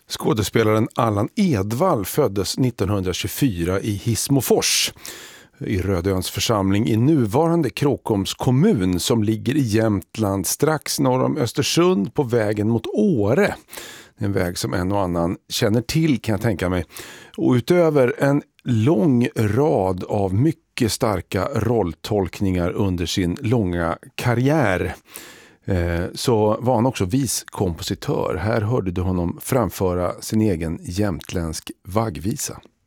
Skådespelaren Allan Edwall föddes 1924 i Hissmofors i Rödöns församling i nuvarande Krokoms kommun som ligger i Jämtland strax norr om Östersund på vägen mot Åre. En väg som en och annan känner till kan jag tänka mig. Och utöver en lång rad av mycket starka rolltolkningar under sin långa karriär så var han också viskompositör. Här hörde du honom framföra sin egen jämtländsk vaggvisa.